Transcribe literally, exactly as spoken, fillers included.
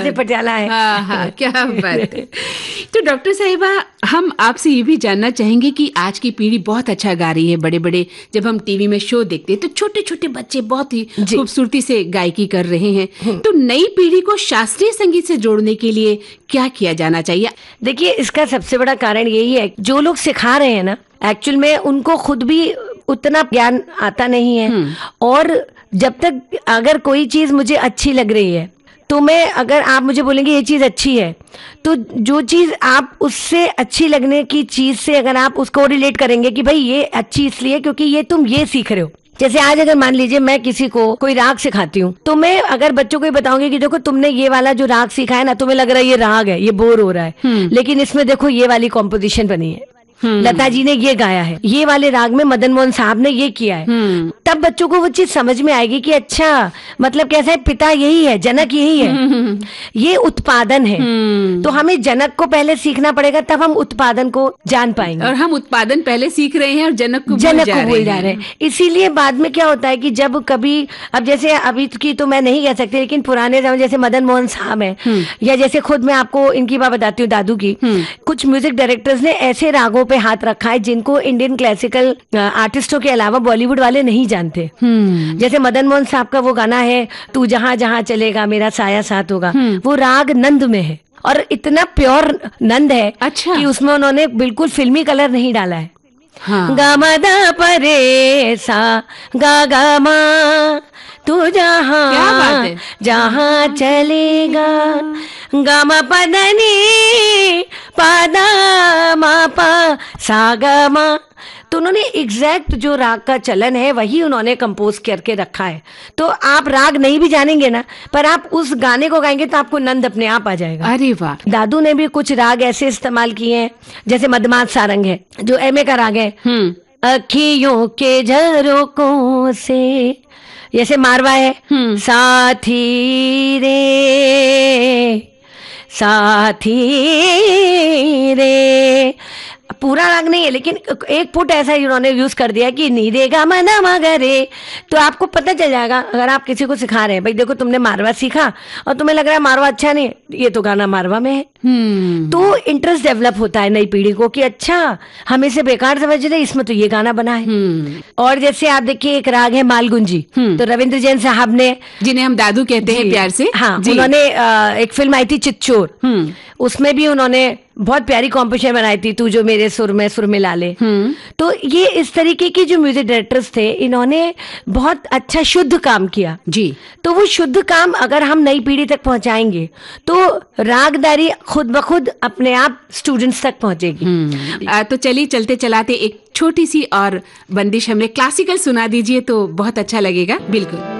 से पटियाला है। हाँ हाँ, क्या बात है। तो डॉक्टर साहिबा, हम आपसे ये भी जानना चाहेंगे कि आज की पीढ़ी बहुत अच्छा गा रही है। बड़े बड़े जब हम टीवी में शो देखते हैं तो छोटे छोटे बच्चे बहुत ही खूबसूरती से गायकी कर रहे हैं। तो नई पीढ़ी को शास्त्रीय संगीत से जोड़ने के लिए क्या किया जाना चाहिए? देखिए, इसका सबसे बड़ा कारण यही है, जो लोग सिखा रहे हैं ना, एक्चुअल में उनको खुद भी उतना ज्ञान आता नहीं है। और जब तक अगर कोई चीज मुझे अच्छी लग रही है तो मैं, अगर आप मुझे बोलेंगे ये चीज अच्छी है, तो जो चीज आप उससे अच्छी लगने की चीज से अगर आप उसको रिलेट करेंगे कि भाई ये अच्छी इसलिए क्योंकि ये तुम ये सीख रहे हो। जैसे आज अगर मान लीजिए मैं किसी को कोई राग सिखाती हूँ, तो मैं अगर बच्चों को ही बताऊंगी कि देखो तुमने ये वाला जो राग सीखा है ना, तुम्हें लग रहा है ये राग है, ये बोर हो रहा है, लेकिन इसमें देखो ये वाली कॉम्पोजिशन बनी है, लता जी ने ये गाया है, ये वाले राग में मदन मोहन साहब ने ये किया है, तब बच्चों को वो चीज समझ में आएगी कि अच्छा, मतलब कैसा है, पिता यही है, जनक यही है, ये उत्पादन है। तो हमें जनक को पहले सीखना पड़ेगा, तब हम उत्पादन को जान पाएंगे। और हम उत्पादन पहले सीख रहे हैं और जनक को जनक को भूल जा रहे हैं। इसीलिए बाद में क्या होता है कि जब कभी, अब जैसे अभी की तो मैं नहीं कह सकती, लेकिन पुराने समय जैसे मदन मोहन साहब है, या जैसे खुद मैं आपको इनकी बात बताती हूँ, दादू की, कुछ म्यूजिक डायरेक्टर्स ने ऐसे रागों पे हाथ रखा है जिनको इंडियन क्लासिकल आर्टिस्टों के अलावा बॉलीवुड वाले नहीं जानते। जैसे मदन मोहन साहब का वो गाना है, तू जहां जहां चलेगा मेरा साया साथ होगा, वो राग नंद में है और इतना प्योर नंद है। अच्छा। कि उसमें उन्होंने बिल्कुल फिल्मी कलर नहीं डाला है। हाँ। गा मा दा परे सा गा गा मा, तू जहां जहां चलेगा, गा मा पदनी पादा मा पा सा गा मा। तो उन्होंने एग्जैक्ट जो राग का चलन है वही उन्होंने कंपोज करके रखा है। तो आप राग नहीं भी जानेंगे ना, पर आप उस गाने को गाएंगे तो आपको नंद अपने आप आ जाएगा। अरे वाह। दादू ने भी कुछ राग ऐसे इस्तेमाल किए हैं, जैसे मदमात सारंग है जो एम ए का राग है, अखियों के झरोकों से, जैसे मारवा है, साथी रे साथी रे, पूरा राग नहीं है लेकिन एक फुट ऐसा उन्होंने यूज कर दिया कि नी रे गा मा ना मा गा रे। तो आपको पता चल जाएगा, अगर आप किसी को सिखा रहे हैं, भाई देखो तुमने मारवा सीखा और तुम्हें लग रहा है मारवा अच्छा नहीं, ये तो गाना मारवा में है। तो इंटरेस्ट डेवलप होता है नई पीढ़ी को कि अच्छा, हम इसे बेकार समझ रहे, इसमें तो ये गाना बना है। और जैसे आप देखिए, एक राग है मालगुंजी, तो रविंद्र जैन साहब ने, जिन्हें हम दादू कहते हैं प्यार से, हाँ, उन्होंने एक फिल्म आई थी चितचोर, उसमें भी उन्होंने बहुत प्यारी कॉम्पोजिशन बनाई थी, तू जो मेरे सुर में सुर मिला ले। तो ये इस तरीके की जो म्यूजिक डायरेक्टर्स थे, इन्होंने बहुत अच्छा शुद्ध काम किया जी। तो वो शुद्ध काम अगर हम नई पीढ़ी तक पहुंचाएंगे तो रागदारी खुद ब खुद अपने आप स्टूडेंट्स तक पहुंचेगी। आ, तो चलिए चलते चलाते एक छोटी सी और बंदिश हमें क्लासिकल सुना दीजिए तो बहुत अच्छा लगेगा। बिल्कुल।